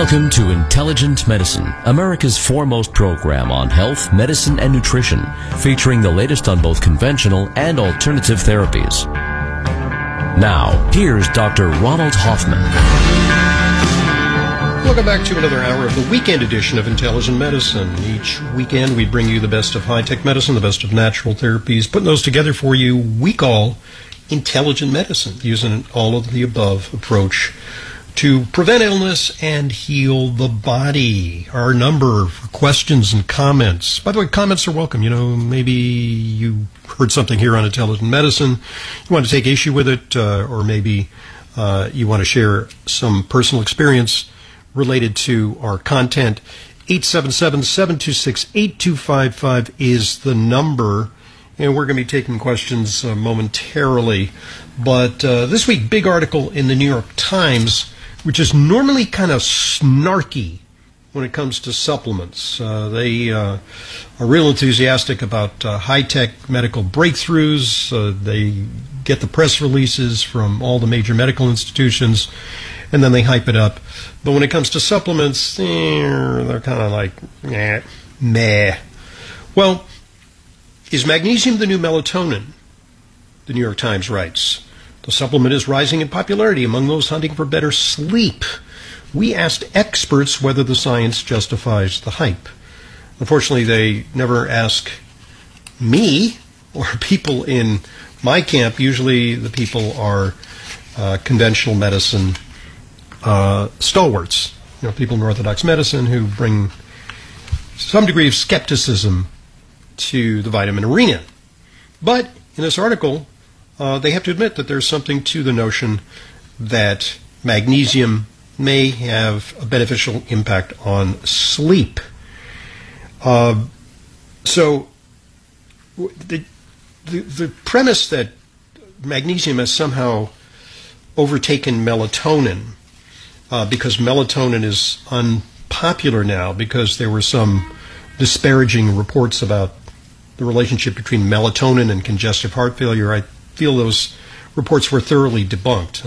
Welcome to Intelligent Medicine, America's foremost program on health, medicine, and nutrition, featuring the latest on both conventional and alternative therapies. Now, here's Dr. Ronald Hoffman. Welcome back to another hour of the weekend edition of Intelligent Medicine. Each weekend we bring you the best of high-tech medicine, the best of natural therapies. Putting those together for you, we call Intelligent Medicine, using an all-of-the-above approach to prevent illness and heal the body. Our number for questions and comments. By the way, comments are welcome. Maybe you heard something here on Intelligent Medicine, you want to take issue with it, or maybe you want to share some personal experience related to our content. 877-726-8255 is the number, and we're going to be taking questions momentarily. But this week, big article in the New York Times, which is normally kind of snarky when it comes to supplements. They are real enthusiastic about high-tech medical breakthroughs. They get the press releases from all the major medical institutions, and then they hype it up. But when it comes to supplements, they're kind of like, meh. Well, is magnesium the new melatonin? The New York Times writes, the supplement is rising in popularity among those hunting for better sleep. We asked experts whether the science justifies the hype. Unfortunately, they never ask me or people in my camp. Usually the people are conventional medicine stalwarts, people in orthodox medicine who bring some degree of skepticism to the vitamin arena. But in this article, they have to admit that there's something to the notion that magnesium may have a beneficial impact on sleep. So the premise that magnesium has somehow overtaken melatonin, because melatonin is unpopular now because there were some disparaging reports about the relationship between melatonin and congestive heart failure, I feel those reports were thoroughly debunked.